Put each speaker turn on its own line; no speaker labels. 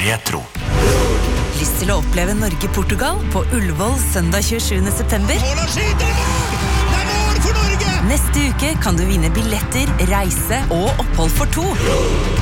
Retro.
Lyst til å oppleve Norge-Portugal på Ullevål søndag 27. september? Neste uke kan du vinne billetter, reise og opphold for 2.